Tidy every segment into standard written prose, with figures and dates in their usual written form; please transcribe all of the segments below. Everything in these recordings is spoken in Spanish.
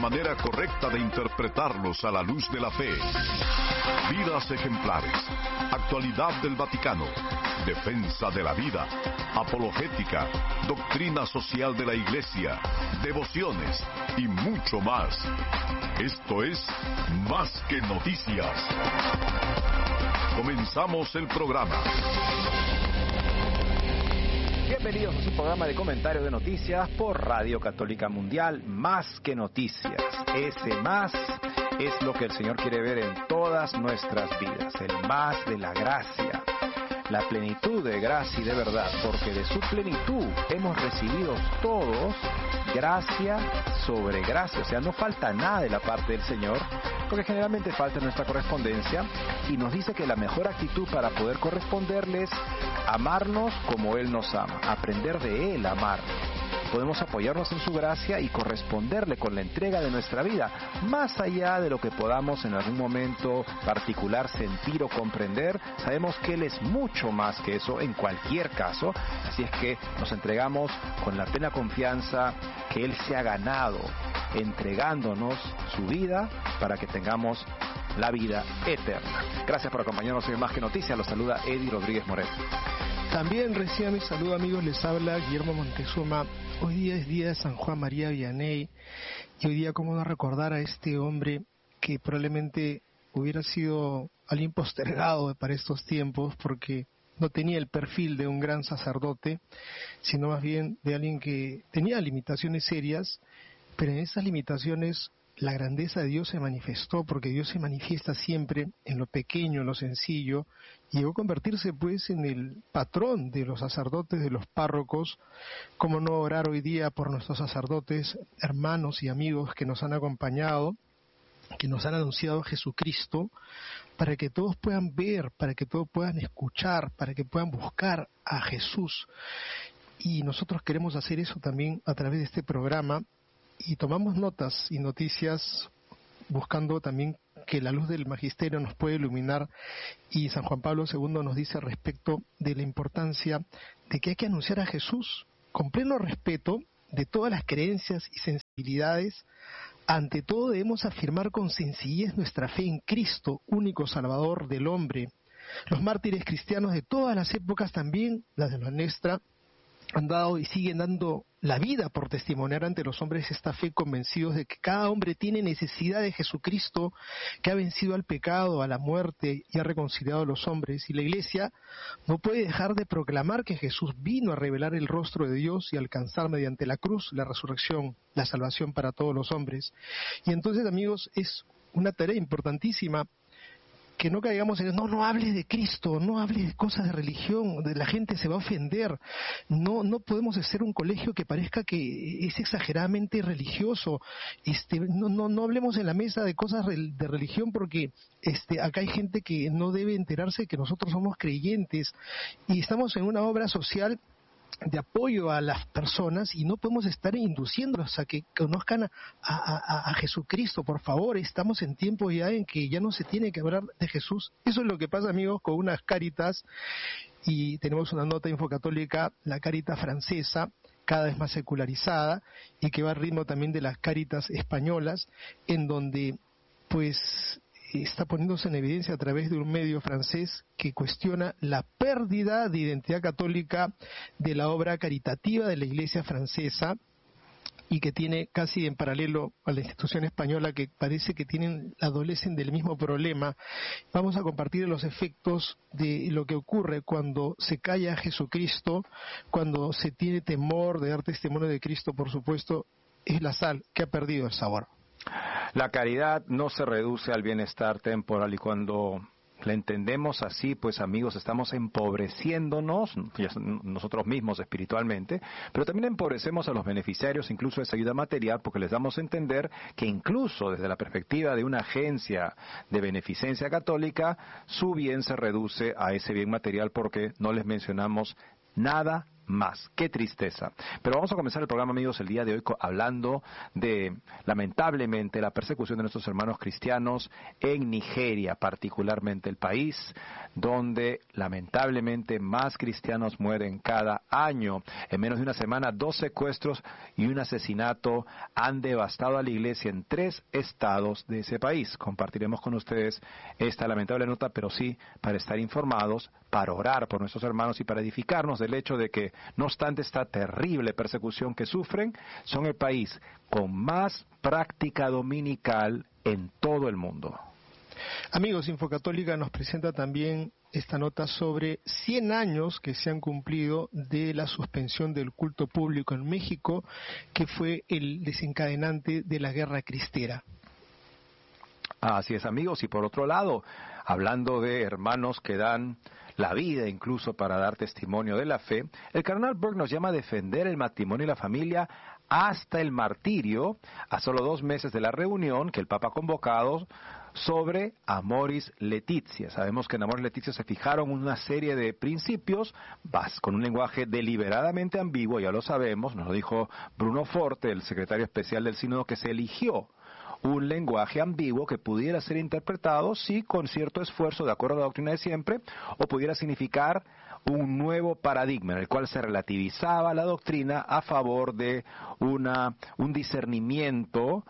manera correcta de interpretarlos a la luz de la fe. Vidas ejemplares, actualidad del Vaticano, defensa de la vida, apologética, doctrina social de la Iglesia, devociones y mucho más. Esto es Más que Noticias. Comenzamos el programa. Bienvenidos a su programa de comentarios de noticias por Radio Católica Mundial, Más que Noticias. Ese más es lo que el Señor quiere ver en todas nuestras vidas, el más de la gracia, la plenitud de gracia y de verdad, porque de su plenitud hemos recibido todos gracia sobre gracia, o sea, no falta nada de la parte del Señor, porque generalmente falta nuestra correspondencia, y nos dice que la mejor actitud para poder corresponderle es amarnos como Él nos ama, aprender de Él a amar. Podemos apoyarnos en su gracia y corresponderle con la entrega de nuestra vida, más allá de lo que podamos en algún momento particular sentir o comprender. Sabemos que Él es mucho más que eso en cualquier caso, así es que nos entregamos con la plena confianza que Él se ha ganado, entregándonos su vida para que tengamos la vida eterna. Gracias por acompañarnos en Más que Noticias. Los saluda Eddie Rodríguez Moreno. También reciban mi saludo, amigos, les habla Guillermo Montezuma. Hoy día es día de San Juan María Vianney, y hoy día cómo no recordar a este hombre que probablemente hubiera sido alguien postergado para estos tiempos, porque no tenía el perfil de un gran sacerdote, sino más bien de alguien que tenía limitaciones serias, pero en esas limitaciones la grandeza de Dios se manifestó, porque Dios se manifiesta siempre en lo pequeño, en lo sencillo, y llegó a convertirse pues en el patrón de los sacerdotes, de los párrocos. Cómo no orar hoy día por nuestros sacerdotes, hermanos y amigos que nos han acompañado, que nos han anunciado a Jesucristo, para que todos puedan ver, para que todos puedan escuchar, para que puedan buscar a Jesús. Y nosotros queremos hacer eso también a través de este programa, y tomamos notas y noticias buscando también que la luz del magisterio nos pueda iluminar, y San Juan Pablo II nos dice respecto de la importancia de que hay que anunciar a Jesús con pleno respeto de todas las creencias y sensibilidades. Ante todo debemos afirmar con sencillez nuestra fe en Cristo, único Salvador del hombre. Los mártires cristianos de todas las épocas, también las de la nuestra, han dado y siguen dando la vida por testimoniar ante los hombres esta fe, convencidos de que cada hombre tiene necesidad de Jesucristo, que ha vencido al pecado, a la muerte y ha reconciliado a los hombres. Y la Iglesia no puede dejar de proclamar que Jesús vino a revelar el rostro de Dios y alcanzar mediante la cruz la resurrección, la salvación para todos los hombres. Y entonces, amigos, es una tarea importantísima que no caigamos en no hables de Cristo, no hables de cosas de religión, la gente se va a ofender. No podemos hacer un colegio que parezca que es exageradamente religioso. No hablemos en la mesa de cosas de religión, porque acá hay gente que no debe enterarse que nosotros somos creyentes y estamos en una obra social de apoyo a las personas, y no podemos estar induciéndolos a que conozcan a Jesucristo. Por favor, estamos en tiempo ya en que ya no se tiene que hablar de Jesús. Eso es lo que pasa, amigos, con unas Cáritas, y tenemos una nota infocatólica, la Cáritas francesa, cada vez más secularizada, y que va al ritmo también de las Cáritas españolas, en donde pues está poniéndose en evidencia a través de un medio francés que cuestiona la pérdida de identidad católica de la obra caritativa de la Iglesia francesa, y que tiene casi en paralelo a la institución española, que parece que adolecen del mismo problema. Vamos a compartir los efectos de lo que ocurre cuando se calla a Jesucristo, cuando se tiene temor de dar testimonio de Cristo. Por supuesto, es la sal que ha perdido el sabor. La caridad no se reduce al bienestar temporal, y cuando la entendemos así, pues amigos, estamos empobreciéndonos nosotros mismos espiritualmente, pero también empobrecemos a los beneficiarios incluso de esa ayuda material, porque les damos a entender que incluso desde la perspectiva de una agencia de beneficencia católica, su bien se reduce a ese bien material, porque no les mencionamos nada más. ¡Qué tristeza! Pero vamos a comenzar el programa, amigos, el día de hoy hablando de, lamentablemente, la persecución de nuestros hermanos cristianos en Nigeria, particularmente el país donde, lamentablemente, más cristianos mueren cada año. En menos de una semana, 2 secuestros y un asesinato han devastado a la iglesia en 3 estados de ese país. Compartiremos con ustedes esta lamentable nota, pero sí para estar informados, para orar por nuestros hermanos y para edificarnos del hecho de que, no obstante esta terrible persecución que sufren, son el país con más práctica dominical en todo el mundo. Amigos, Infocatólica nos presenta también esta nota sobre 100 años que se han cumplido de la suspensión del culto público en México, que fue el desencadenante de la guerra cristera. Así es, amigos, y por otro lado, hablando de hermanos que dan la vida incluso para dar testimonio de la fe, el cardenal Burke nos llama a defender el matrimonio y la familia hasta el martirio, a solo 2 meses de la reunión que el Papa ha convocado sobre Amoris Laetitia. Sabemos que en Amoris Laetitia se fijaron una serie de principios con un lenguaje deliberadamente ambiguo, ya lo sabemos, nos lo dijo Bruno Forte, el secretario especial del Sínodo, que se eligió un lenguaje ambiguo que pudiera ser interpretado, sí, con cierto esfuerzo, de acuerdo a la doctrina de siempre, o pudiera significar un nuevo paradigma en el cual se relativizaba la doctrina a favor de un discernimiento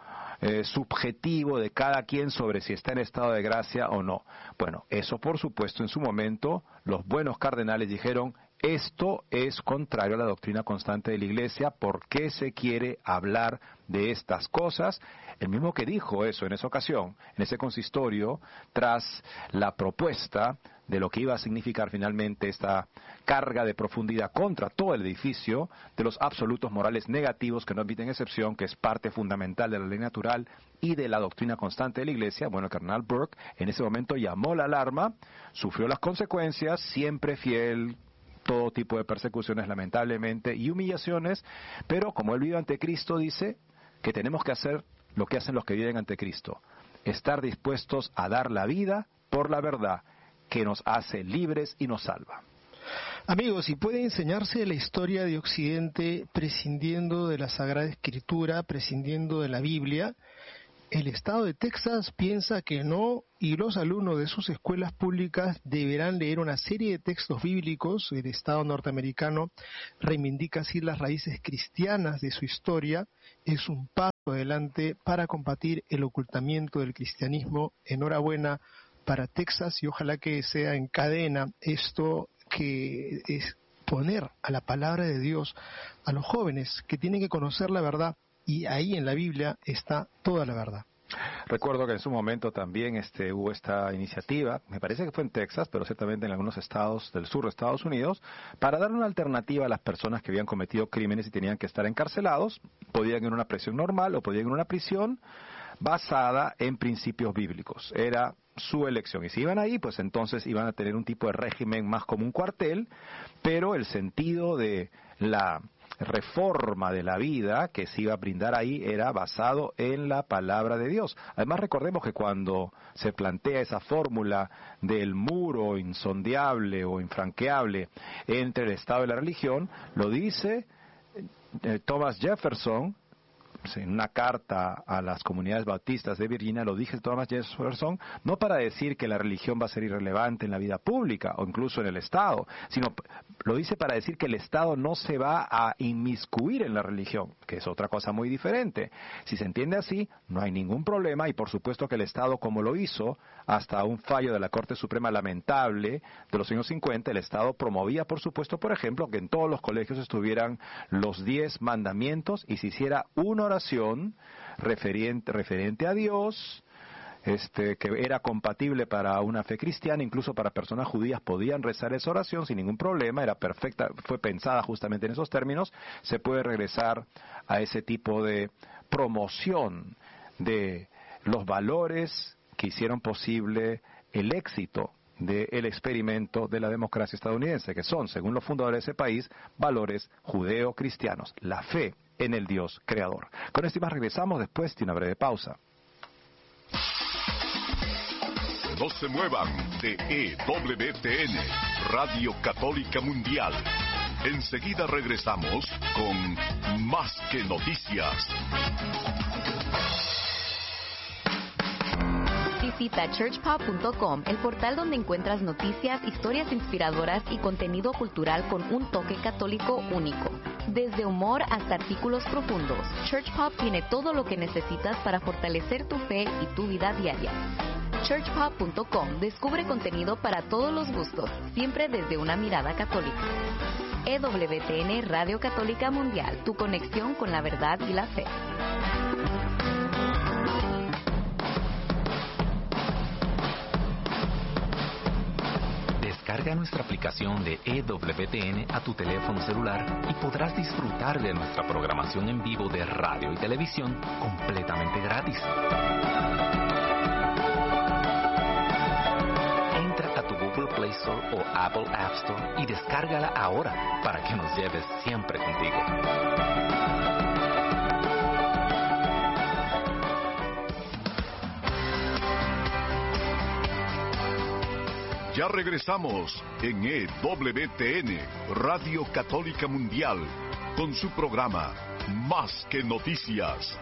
subjetivo de cada quien sobre si está en estado de gracia o no. Bueno, eso por supuesto en su momento los buenos cardenales dijeron: esto es contrario a la doctrina constante de la Iglesia. ¿Por qué se quiere hablar de estas cosas? El mismo que dijo eso en esa ocasión, en ese consistorio, tras la propuesta de lo que iba a significar finalmente esta carga de profundidad contra todo el edificio de los absolutos morales negativos que no admiten excepción, que es parte fundamental de la ley natural y de la doctrina constante de la Iglesia. Bueno, el cardenal Burke en ese momento llamó la alarma, sufrió las consecuencias, siempre fiel, todo tipo de persecuciones lamentablemente y humillaciones, pero como él vive ante Cristo, dice que tenemos que hacer lo que hacen los que viven ante Cristo, estar dispuestos a dar la vida por la verdad que nos hace libres y nos salva. Amigos, ¿y puede enseñarse la historia de Occidente prescindiendo de la Sagrada Escritura, prescindiendo de la Biblia? El Estado de Texas piensa que no, y los alumnos de sus escuelas públicas deberán leer una serie de textos bíblicos. El Estado norteamericano reivindica así las raíces cristianas de su historia. Es un paso adelante para combatir el ocultamiento del cristianismo. Enhorabuena para Texas y ojalá que sea en cadena esto, que es poner a la palabra de Dios a los jóvenes que tienen que conocer la verdad. Y ahí en la Biblia está toda la verdad. Recuerdo que en su momento también hubo esta iniciativa, me parece que fue en Texas, pero ciertamente en algunos estados del sur de Estados Unidos, para dar una alternativa a las personas que habían cometido crímenes y tenían que estar encarcelados. Podían ir en una prisión normal o podían ir en una prisión basada en principios bíblicos. Era su elección. Y si iban ahí, pues entonces iban a tener un tipo de régimen más como un cuartel, pero el sentido de la reforma de la vida que se iba a brindar ahí era basado en la palabra de Dios. Además, recordemos que cuando se plantea esa fórmula del muro insondiable o infranqueable entre el Estado y la religión, lo dice Thomas Jefferson en una carta a las comunidades bautistas de Virginia. Lo dije Thomas Jefferson, no para decir que la religión va a ser irrelevante en la vida pública o incluso en el Estado, sino lo dice para decir que el Estado no se va a inmiscuir en la religión, que es otra cosa muy diferente. Si se entiende así, no hay ningún problema, y por supuesto que el Estado, como lo hizo hasta un fallo de la Corte Suprema lamentable de los años 50, el Estado promovía, por supuesto, por ejemplo, que en todos los colegios estuvieran los 10 mandamientos y se hiciera una oración referente a Dios, que era compatible para una fe cristiana. Incluso para personas judías podían rezar esa oración sin ningún problema, era perfecta, fue pensada justamente en esos términos. Se puede regresar a ese tipo de promoción de los valores que hicieron posible el éxito del experimento de la democracia estadounidense, que son, según los fundadores de ese país, valores judeo-cristianos, la fe en el Dios creador. Con esto y más regresamos después de una breve pausa. No se muevan de EWTN, Radio Católica Mundial, Enseguida regresamos con Más que Noticias. Visita churchpop.com, el portal donde encuentras noticias, historias inspiradoras y contenido cultural con un toque católico único. Desde humor hasta artículos profundos, Churchpop tiene todo lo que necesitas para fortalecer tu fe y tu vida diaria. churchpop.com descubre contenido para todos los gustos, siempre desde una mirada católica. EWTN Radio Católica Mundial, tu conexión con la verdad y la fe. Descarga nuestra aplicación de EWTN a tu teléfono celular y podrás disfrutar de nuestra programación en vivo de radio y televisión completamente gratis. Entra a tu Google Play Store o Apple App Store y descárgala ahora para que nos lleves siempre contigo. Ya regresamos en EWTN, Radio Católica Mundial, con su programa Más que Noticias.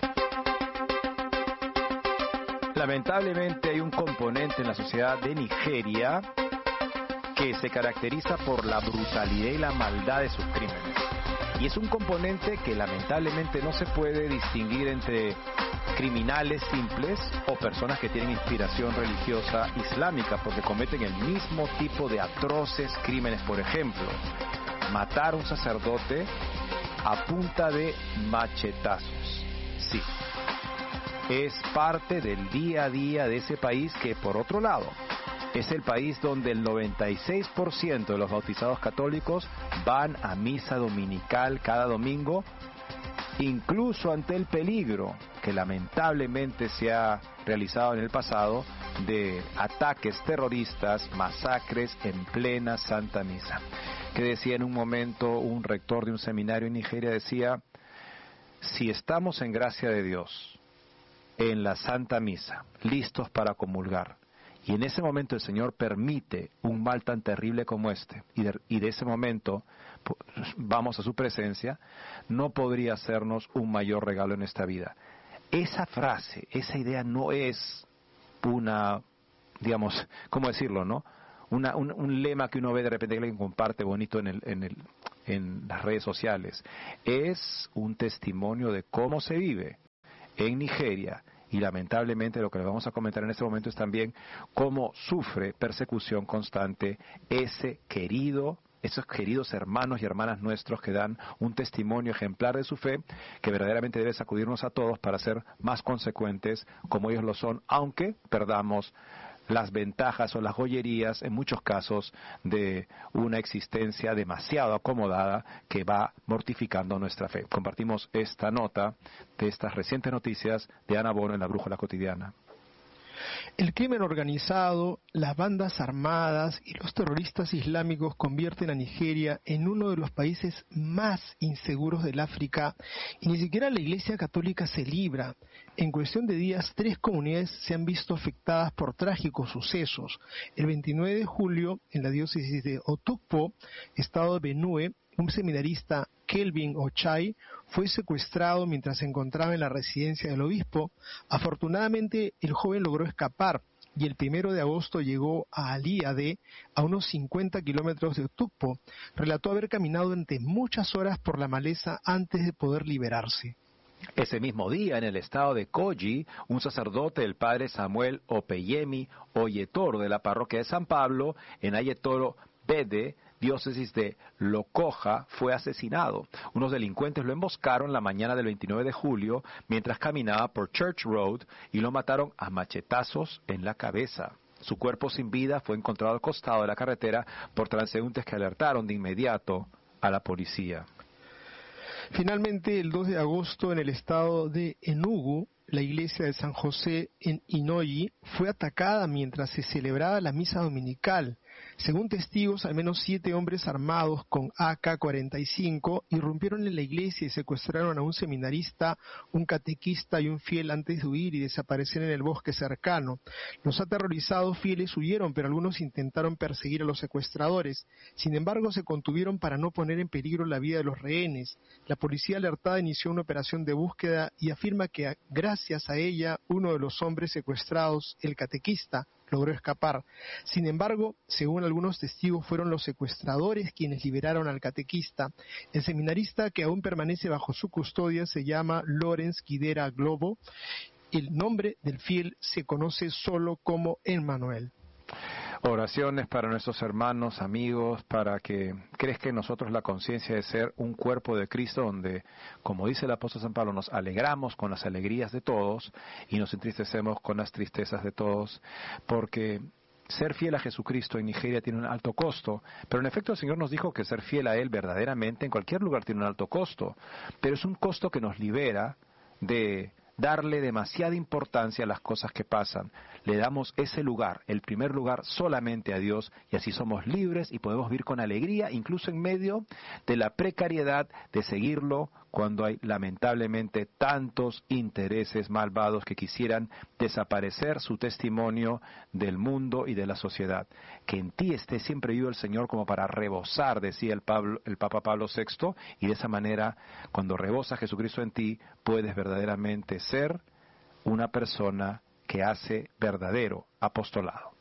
Lamentablemente hay un componente en la sociedad de Nigeria que se caracteriza por la brutalidad y la maldad de sus crímenes. Y es un componente que lamentablemente no se puede distinguir entre criminales simples o personas que tienen inspiración religiosa islámica, porque cometen el mismo tipo de atroces crímenes. Por ejemplo, matar a un sacerdote a punta de machetazos. Sí, es parte del día a día de ese país que, por otro lado, es el país donde el 96% de los bautizados católicos van a misa dominical cada domingo, incluso ante el peligro que lamentablemente se ha realizado en el pasado de ataques terroristas, masacres en plena Santa Misa. Que decía en un momento un rector de un seminario en Nigeria, decía: si estamos en gracia de Dios, en la Santa Misa, listos para comulgar, y en ese momento el Señor permite un mal tan terrible como este, y de ese momento vamos a su presencia, no podría hacernos un mayor regalo en esta vida. Esa frase, esa idea no es una, digamos, ¿cómo decirlo, no? Un lema que uno ve de repente que alguien comparte bonito en las redes sociales. Es un testimonio de cómo se vive en Nigeria. Y lamentablemente lo que les vamos a comentar en este momento es también cómo sufre persecución constante esos queridos hermanos y hermanas nuestros que dan un testimonio ejemplar de su fe, que verdaderamente debe sacudirnos a todos para ser más consecuentes como ellos lo son, aunque perdamos las ventajas o las joyerías, en muchos casos, de una existencia demasiado acomodada que va mortificando nuestra fe. Compartimos esta nota de estas recientes noticias de Ana Bono en La Brújula Cotidiana. El crimen organizado, las bandas armadas y los terroristas islámicos convierten a Nigeria en uno de los países más inseguros del África, y ni siquiera la Iglesia Católica se libra. En cuestión de días, 3 comunidades se han visto afectadas por trágicos sucesos. El 29 de julio, en la diócesis de Otukpo, estado de Benue, un seminarista, Kelvin Ochai, fue secuestrado mientras se encontraba en la residencia del obispo. Afortunadamente, el joven logró escapar y el 1 de agosto llegó a Aliade, a unos 50 kilómetros de Otukpo. Relató haber caminado durante muchas horas por la maleza antes de poder liberarse. Ese mismo día, en el estado de Kogi, un sacerdote, el padre Samuel Opeyemi Oyetoro, de la parroquia de San Pablo, en Ayetoro Bede, diócesis de Lokoja, fue asesinado. Unos delincuentes lo emboscaron la mañana del 29 de julio mientras caminaba por Church Road y lo mataron a machetazos en la cabeza. Su cuerpo sin vida fue encontrado al costado de la carretera por transeúntes que alertaron de inmediato a la policía. Finalmente, el 2 de agosto, en el estado de Enugu, la iglesia de San José en Inoyi fue atacada mientras se celebraba la misa dominical. Según testigos, al menos 7 hombres armados con AK-45 irrumpieron en la iglesia y secuestraron a un seminarista, un catequista y un fiel antes de huir y desaparecer en el bosque cercano. Los aterrorizados fieles huyeron, pero algunos intentaron perseguir a los secuestradores. Sin embargo, se contuvieron para no poner en peligro la vida de los rehenes. La policía alertada inició una operación de búsqueda y afirma que gracias a ella uno de los hombres secuestrados, el catequista, logró escapar. Sin embargo, según algunos testigos, fueron los secuestradores quienes liberaron al catequista. El seminarista, que aún permanece bajo su custodia, se llama Lorenz Guidera Globo. El nombre del fiel se conoce solo como Emmanuel. Oraciones para nuestros hermanos, amigos, para que crezca en nosotros la conciencia de ser un cuerpo de Cristo donde, como dice el apóstol San Pablo, nos alegramos con las alegrías de todos y nos entristecemos con las tristezas de todos, porque ser fiel a Jesucristo en Nigeria tiene un alto costo, pero en efecto el Señor nos dijo que ser fiel a Él verdaderamente en cualquier lugar tiene un alto costo, pero es un costo que nos libera de darle demasiada importancia a las cosas que pasan. Le damos ese lugar, el primer lugar, solamente a Dios, y así somos libres y podemos vivir con alegría, incluso en medio de la precariedad de seguirlo cuando hay lamentablemente tantos intereses malvados que quisieran desaparecer su testimonio del mundo y de la sociedad. Que en ti esté siempre vivo el Señor como para rebosar, decía el Papa Pablo VI, y de esa manera, cuando rebosa Jesucristo en ti, puedes verdaderamente ser una persona que hace verdadero apostolado.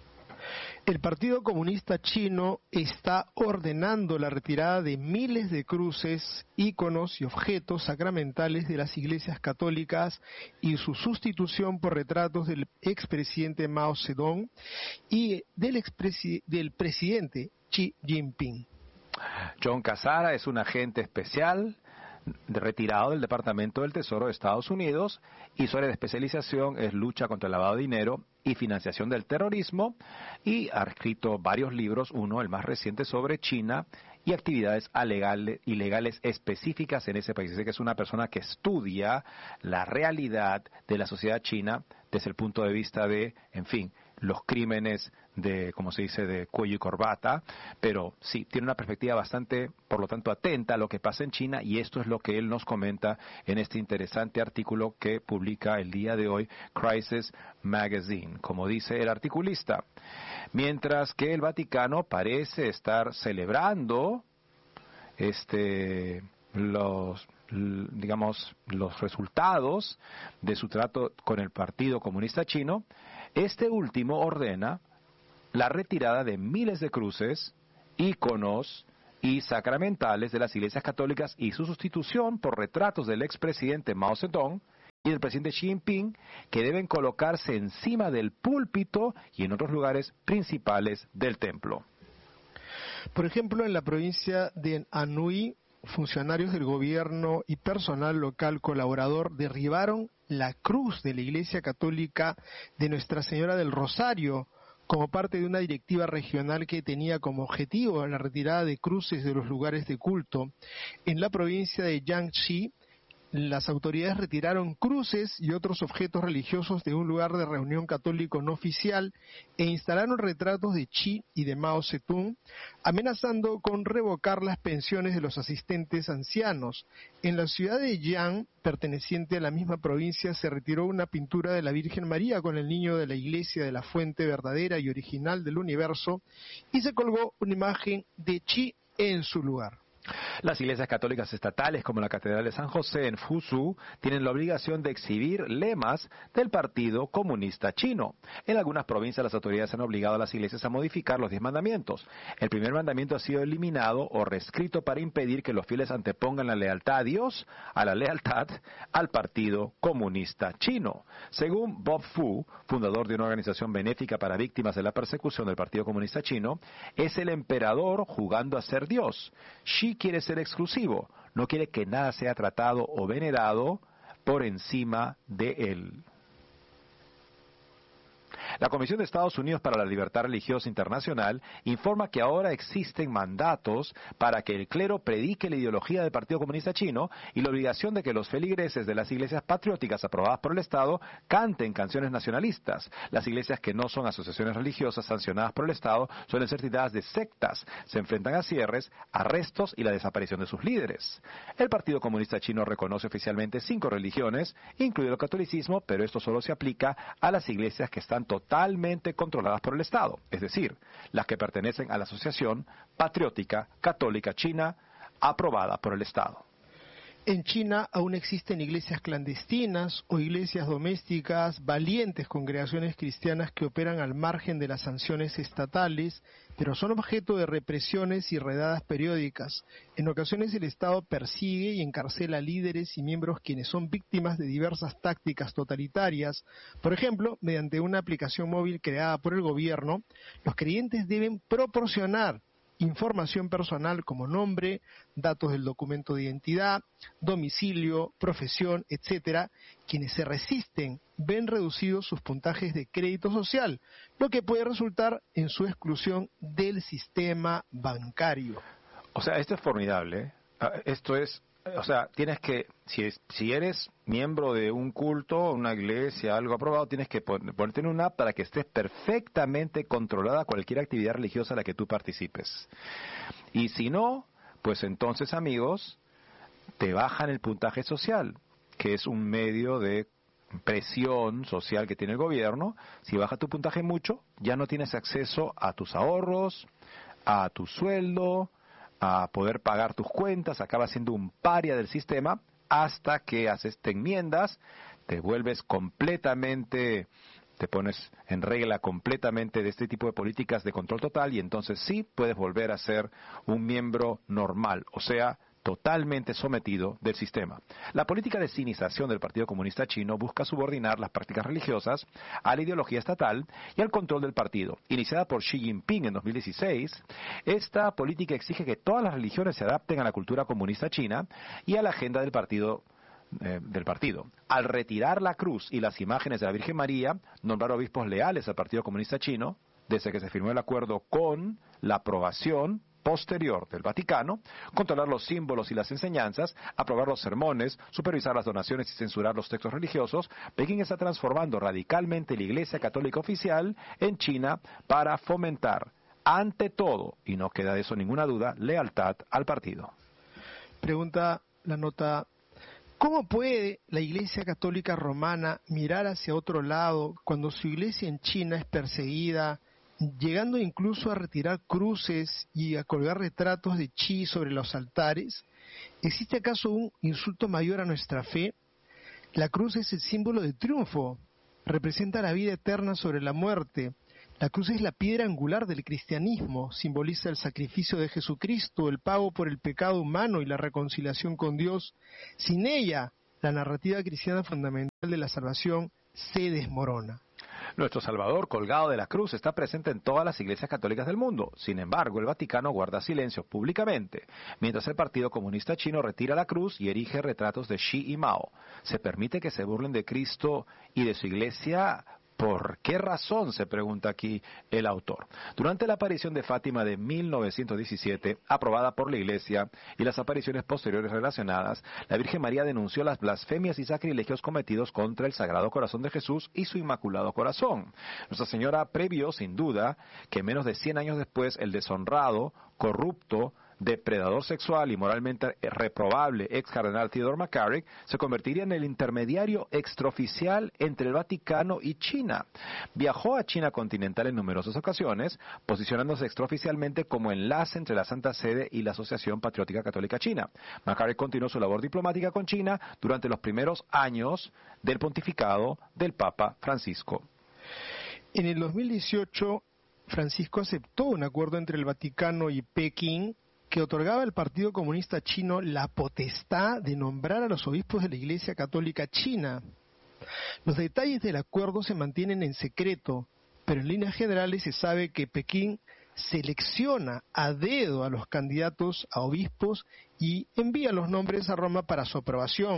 El Partido Comunista Chino está ordenando la retirada de miles de cruces, íconos y objetos sacramentales de las iglesias católicas y su sustitución por retratos del expresidente Mao Zedong y del presidente Xi Jinping. John Casara es un agente especial retirado del Departamento del Tesoro de Estados Unidos y su área de especialización es lucha contra el lavado de dinero y financiación del terrorismo, y ha escrito varios libros, uno, el más reciente, sobre China y actividades ilegales específicas en ese país. Así que es una persona que estudia la realidad de la sociedad china desde el punto de vista de, en fin, los crímenes de, como se dice, de cuello y corbata, pero sí, tiene una perspectiva bastante, por lo tanto, atenta a lo que pasa en China, y esto es lo que él nos comenta en este interesante artículo que publica el día de hoy Crisis Magazine. Como dice el articulista, mientras que el Vaticano parece estar celebrando los resultados de su trato con el Partido Comunista Chino, este último ordena la retirada de miles de cruces, íconos y sacramentales de las iglesias católicas y su sustitución por retratos del expresidente Mao Zedong y del presidente Xi Jinping, que deben colocarse encima del púlpito y en otros lugares principales del templo. Por ejemplo, en la provincia de Anhui, funcionarios del gobierno y personal local colaborador derribaron la cruz de la Iglesia Católica de Nuestra Señora del Rosario como parte de una directiva regional que tenía como objetivo la retirada de cruces de los lugares de culto. En la provincia de Jiangxi, las autoridades retiraron cruces y otros objetos religiosos de un lugar de reunión católico no oficial e instalaron retratos de Xi y de Mao Zedong, amenazando con revocar las pensiones de los asistentes ancianos. En la ciudad de Jiang, perteneciente a la misma provincia, se retiró una pintura de la Virgen María con el niño de la iglesia de la fuente verdadera y original del universo y se colgó una imagen de Xi en su lugar. Las iglesias católicas estatales, como la Catedral de San José en Fuzhou, tienen la obligación de exhibir lemas del Partido Comunista Chino. En algunas provincias las autoridades han obligado a las iglesias a modificar los 10 mandamientos. El primer mandamiento ha sido eliminado o reescrito para impedir que los fieles antepongan la lealtad a Dios a la lealtad al Partido Comunista Chino. Según Bob Fu, fundador de una organización benéfica para víctimas de la persecución del Partido Comunista Chino, es el emperador jugando a ser Dios. Xi quiere ser exclusivo, no quiere que nada sea tratado o venerado por encima de él. La Comisión de Estados Unidos para la Libertad Religiosa Internacional informa que ahora existen mandatos para que el clero predique la ideología del Partido Comunista Chino y la obligación de que los feligreses de las iglesias patrióticas aprobadas por el Estado canten canciones nacionalistas. Las iglesias que no son asociaciones religiosas sancionadas por el Estado suelen ser tildadas de sectas, se enfrentan a cierres, arrestos y la desaparición de sus líderes. El Partido Comunista Chino reconoce oficialmente 5 religiones, incluido el catolicismo, pero esto solo se aplica a las iglesias que están totalmente controladas por el Estado, es decir, las que pertenecen a la Asociación Patriótica Católica China, aprobada por el Estado. En China aún existen iglesias clandestinas o iglesias domésticas, valientes congregaciones cristianas que operan al margen de las sanciones estatales, pero son objeto de represiones y redadas periódicas. En ocasiones el Estado persigue y encarcela a líderes y miembros quienes son víctimas de diversas tácticas totalitarias. Por ejemplo, mediante una aplicación móvil creada por el gobierno, los creyentes deben proporcionar información personal como nombre, datos del documento de identidad, domicilio, profesión, etcétera. Quienes se resisten ven reducidos sus puntajes de crédito social, lo que puede resultar en su exclusión del sistema bancario. O sea, esto es formidable. Esto es, o sea, tienes que, si eres miembro de un culto, una iglesia, algo aprobado, tienes que ponerte en una app para que estés perfectamente controlada cualquier actividad religiosa a la que tú participes. Y si no, pues entonces, amigos, te bajan el puntaje social, que es un medio de presión social que tiene el gobierno. Si baja tu puntaje mucho, ya no tienes acceso a tus ahorros, a tu sueldo, a poder pagar tus cuentas, acabas siendo un paria del sistema hasta que te enmiendas, te vuelves completamente, te pones en regla completamente de este tipo de políticas de control total y entonces sí puedes volver a ser un miembro normal, o sea, totalmente sometido del sistema. La política de sinización del Partido Comunista Chino busca subordinar las prácticas religiosas a la ideología estatal y al control del partido. Iniciada por Xi Jinping en 2016, esta política exige que todas las religiones se adapten a la cultura comunista china y a la agenda del partido. Al retirar la cruz y las imágenes de la Virgen María, nombrar obispos leales al Partido Comunista Chino, desde que se firmó el acuerdo con la aprobación posterior del Vaticano, controlar los símbolos y las enseñanzas, aprobar los sermones, supervisar las donaciones y censurar los textos religiosos, Pekín está transformando radicalmente la Iglesia Católica Oficial en China para fomentar, ante todo, y no queda de eso ninguna duda, lealtad al partido. Pregunta la nota: ¿cómo puede la Iglesia Católica Romana mirar hacia otro lado cuando su iglesia en China es perseguida, llegando incluso a retirar cruces y a colgar retratos de Xi sobre los altares? ¿Existe acaso un insulto mayor a nuestra fe? La cruz es el símbolo de triunfo, representa la vida eterna sobre la muerte. La cruz es la piedra angular del cristianismo, simboliza el sacrificio de Jesucristo, el pago por el pecado humano y la reconciliación con Dios. Sin ella, la narrativa cristiana fundamental de la salvación se desmorona. Nuestro Salvador colgado de la cruz está presente en todas las iglesias católicas del mundo. Sin embargo, el Vaticano guarda silencio públicamente, mientras el Partido Comunista Chino retira la cruz y erige retratos de Xi y Mao. ¿Se permite que se burlen de Cristo y de su iglesia? ¿Por qué razón?, se pregunta aquí el autor. Durante la aparición de Fátima de 1917, aprobada por la Iglesia, y las apariciones posteriores relacionadas, la Virgen María denunció las blasfemias y sacrilegios cometidos contra el Sagrado Corazón de Jesús y su Inmaculado Corazón. Nuestra Señora previó, sin duda, que menos de 100 años después, el deshonrado, corrupto, depredador sexual y moralmente reprobable ex cardenal Theodore McCarrick se convertiría en el intermediario extraoficial entre el Vaticano y China. Viajó a China continental en numerosas ocasiones, posicionándose extraoficialmente como enlace entre la Santa Sede y la Asociación Patriótica Católica China. McCarrick continuó su labor diplomática con China durante los primeros años del pontificado del Papa Francisco. En el 2018, Francisco aceptó un acuerdo entre el Vaticano y Pekín que otorgaba al Partido Comunista Chino la potestad de nombrar a los obispos de la Iglesia Católica China. Los detalles del acuerdo se mantienen en secreto, pero en líneas generales se sabe que Pekín selecciona a dedo a los candidatos a obispos y envía los nombres a Roma para su aprobación.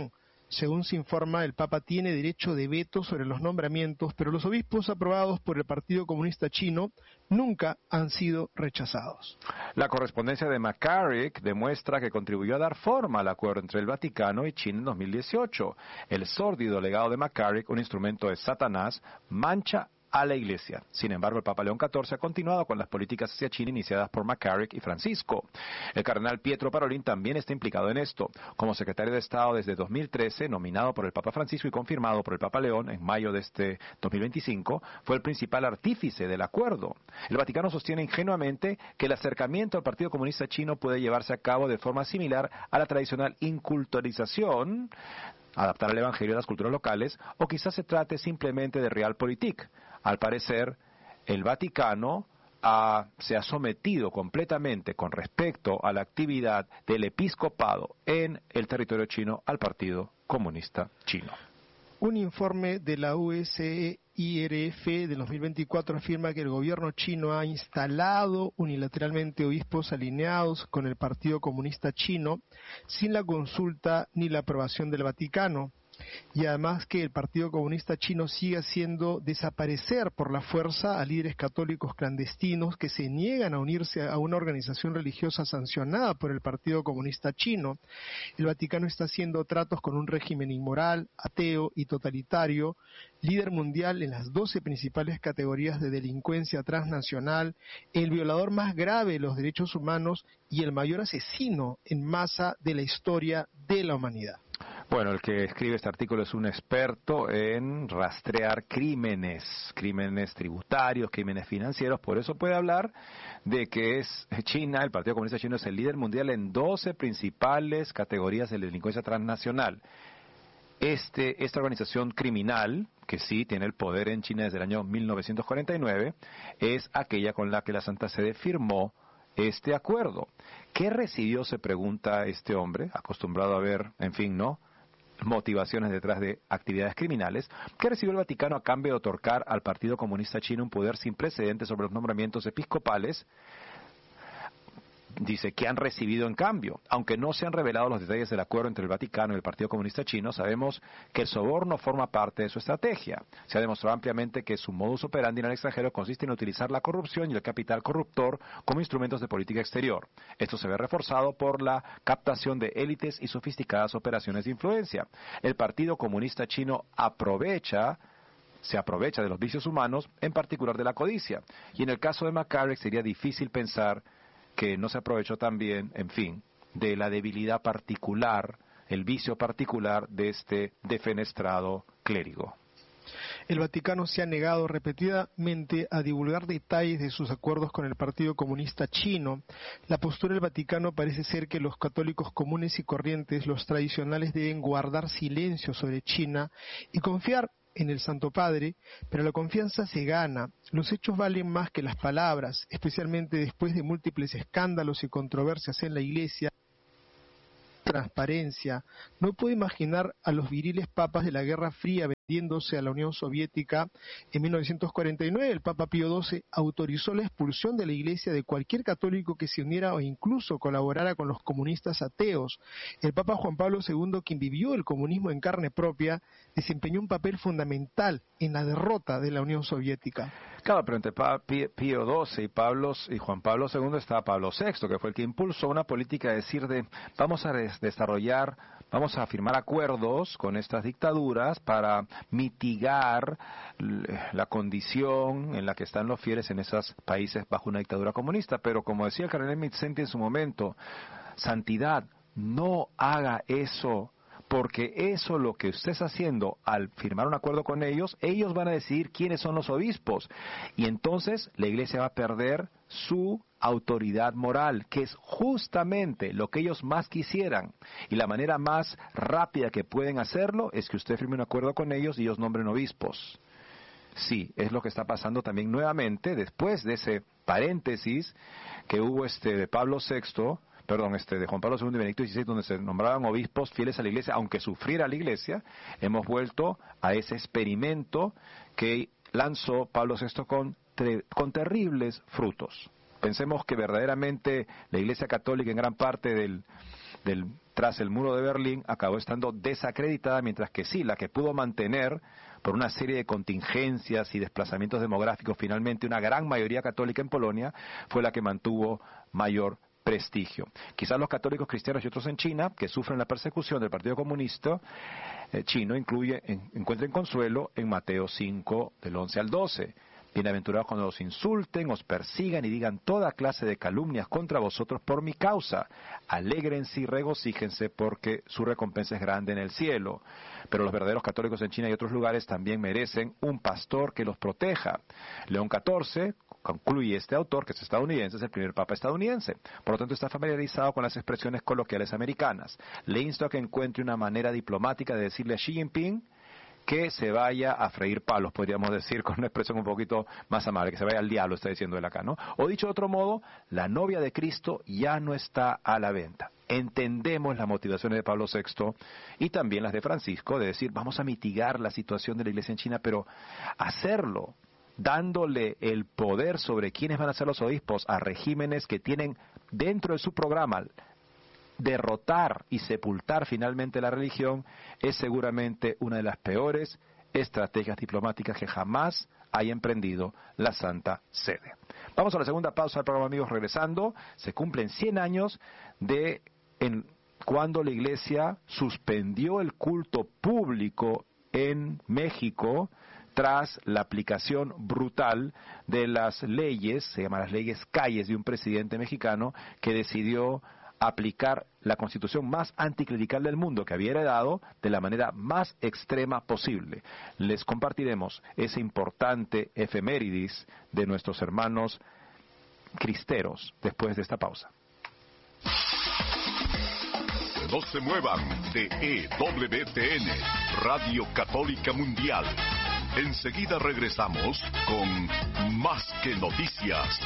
Según se informa, el Papa tiene derecho de veto sobre los nombramientos, pero los obispos aprobados por el Partido Comunista Chino nunca han sido rechazados. La correspondencia de McCarrick demuestra que contribuyó a dar forma al acuerdo entre el Vaticano y China en 2018. El sórdido legado de McCarrick, un instrumento de Satanás, mancha a la Iglesia. Sin embargo, el Papa León XIV ha continuado con las políticas hacia China iniciadas por McCarrick y Francisco. El cardenal Pietro Parolin también está implicado en esto. Como secretario de Estado desde 2013, nominado por el Papa Francisco y confirmado por el Papa León en mayo de este 2025, fue el principal artífice del acuerdo. El Vaticano sostiene ingenuamente que el acercamiento al Partido Comunista Chino puede llevarse a cabo de forma similar a la tradicional inculturización, adaptar el Evangelio a las culturas locales, o quizás se trate simplemente de realpolitik. Al parecer, el Vaticano se ha sometido completamente con respecto a la actividad del episcopado en el territorio chino al Partido Comunista Chino. Un informe de la USIRF de 2024 afirma que el gobierno chino ha instalado unilateralmente obispos alineados con el Partido Comunista Chino sin la consulta ni la aprobación del Vaticano. Y además que el Partido Comunista Chino sigue haciendo desaparecer por la fuerza a líderes católicos clandestinos que se niegan a unirse a una organización religiosa sancionada por el Partido Comunista Chino. El Vaticano está haciendo tratos con un régimen inmoral, ateo y totalitario, líder mundial en las 12 principales categorías de delincuencia transnacional, el violador más grave de los derechos humanos y el mayor asesino en masa de la historia de la humanidad. Bueno, el que escribe este artículo es un experto en rastrear crímenes tributarios, crímenes financieros, por eso puede hablar de que es China, el Partido Comunista Chino es el líder mundial en 12 principales categorías de delincuencia transnacional. Esta organización criminal, que sí tiene el poder en China desde el año 1949, es aquella con la que la Santa Sede firmó este acuerdo. ¿Qué recibió, se pregunta este hombre, acostumbrado a ver, en fin, ¿no?, motivaciones detrás de actividades criminales? ¿Qué recibió el Vaticano a cambio de otorgar al Partido Comunista Chino un poder sin precedentes sobre los nombramientos episcopales? Dice que han recibido en cambio. Aunque no se han revelado los detalles del acuerdo entre el Vaticano y el Partido Comunista Chino, sabemos que el soborno forma parte de su estrategia. Se ha demostrado ampliamente que su modus operandi en el extranjero consiste en utilizar la corrupción y el capital corruptor como instrumentos de política exterior. Esto se ve reforzado por la captación de élites y sofisticadas operaciones de influencia. El Partido Comunista Chino se aprovecha de los vicios humanos, en particular de la codicia. Y en el caso de McCarrick sería difícil pensar que no se aprovechó también, en fin, de la debilidad particular, el vicio particular de este defenestrado clérigo. El Vaticano se ha negado repetidamente a divulgar detalles de sus acuerdos con el Partido Comunista Chino. La postura del Vaticano parece ser que los católicos comunes y corrientes, los tradicionales, deben guardar silencio sobre China y confiar en el Santo Padre, pero la confianza se gana. Los hechos valen más que las palabras, especialmente después de múltiples escándalos y controversias en la Iglesia. Transparencia. No puedo imaginar a los viriles papas de la Guerra Fría vendiéndose a la Unión Soviética. En 1949 el Papa Pío XII autorizó la expulsión de la Iglesia de cualquier católico que se uniera o incluso colaborara con los comunistas ateos. El Papa Juan Pablo II, quien vivió el comunismo en carne propia, desempeñó un papel fundamental en la derrota de la Unión Soviética. Claro, pero entre Pío XII y Juan Pablo II estaba Pablo VI, que fue el que impulsó una política de decir vamos a firmar acuerdos con estas dictaduras para mitigar la condición en la que están los fieles en esos países bajo una dictadura comunista. Pero como decía el cardenal Mitzenti en su momento, santidad, no haga eso, porque eso lo que usted está haciendo al firmar un acuerdo con ellos van a decidir quiénes son los obispos, y entonces la Iglesia va a perder su autoridad moral, que es justamente lo que ellos más quisieran, y la manera más rápida que pueden hacerlo es que usted firme un acuerdo con ellos y ellos nombren obispos. Sí, es lo que está pasando también nuevamente después de ese paréntesis que hubo de de Juan Pablo II y Benedicto XVI, donde se nombraban obispos fieles a la Iglesia, aunque sufriera la Iglesia. Hemos vuelto a ese experimento que lanzó Pablo VI con terribles frutos. Pensemos que verdaderamente la Iglesia Católica en gran parte tras el muro de Berlín acabó estando desacreditada, mientras que sí, la que pudo mantener por una serie de contingencias y desplazamientos demográficos finalmente una gran mayoría católica en Polonia fue la que mantuvo mayor prestigio. Quizás los católicos cristianos y otros en China, que sufren la persecución del Partido Comunista chino, encuentren consuelo en Mateo 5, del 11 al 12. Bienaventurados cuando os insulten, os persigan y digan toda clase de calumnias contra vosotros por mi causa. Alégrense y regocíjense porque su recompensa es grande en el cielo. Pero los verdaderos católicos en China y otros lugares también merecen un pastor que los proteja. León XIV, concluye este autor, que es estadounidense, es el primer papa estadounidense. Por lo tanto, está familiarizado con las expresiones coloquiales americanas. Le insto a que encuentre una manera diplomática de decirle a Xi Jinping que se vaya a freír palos, podríamos decir, con una expresión un poquito más amable, que se vaya al diablo, está diciendo él acá, ¿no? O dicho de otro modo, la novia de Cristo ya no está a la venta. Entendemos las motivaciones de Pablo VI y también las de Francisco, de decir, vamos a mitigar la situación de la iglesia en China, pero hacerlo dándole el poder sobre quiénes van a ser los obispos a regímenes que tienen dentro de su programa derrotar y sepultar finalmente la religión, es seguramente una de las peores estrategias diplomáticas que jamás haya emprendido la Santa Sede. Vamos a la segunda pausa del programa, amigos. Regresando, se cumplen 100 años de cuando la Iglesia suspendió el culto público en México tras la aplicación brutal de las leyes, se llaman las leyes Calles, de un presidente mexicano que decidió aplicar la constitución más anticlerical del mundo que había heredado de la manera más extrema posible. Les compartiremos ese importante efemérides de nuestros hermanos cristeros después de esta pausa. No se muevan de EWTN, Radio Católica Mundial. Enseguida regresamos con Más que Noticias.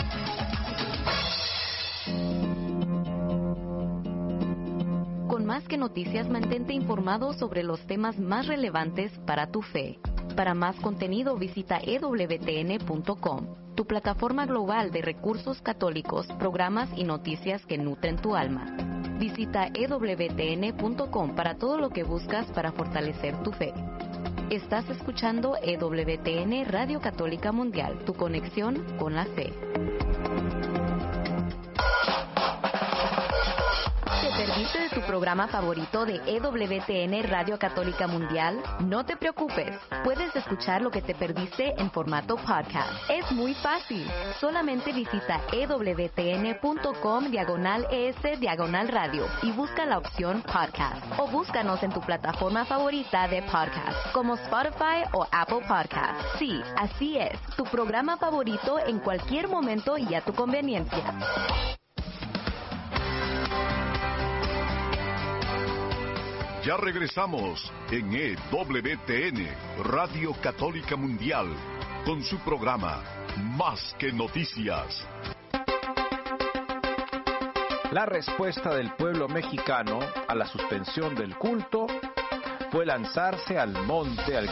Con Más que Noticias, mantente informado sobre los temas más relevantes para tu fe. Para más contenido, visita EWTN.com, tu plataforma global de recursos católicos, programas y noticias que nutren tu alma. Visita EWTN.com para todo lo que buscas para fortalecer tu fe. Estás escuchando EWTN Radio Católica Mundial, tu conexión con la fe. ¿Te perdiste de tu programa favorito de EWTN Radio Católica Mundial? No te preocupes, puedes escuchar lo que te perdiste en formato podcast. Es muy fácil, solamente visita EWTN.com/ES/radio y busca la opción podcast. O búscanos en tu plataforma favorita de podcast, como Spotify o Apple Podcast. Sí, así es, tu programa favorito en cualquier momento y a tu conveniencia. Ya regresamos en EWTN, Radio Católica Mundial, con su programa Más que Noticias. La respuesta del pueblo mexicano a la suspensión del culto fue lanzarse al monte, al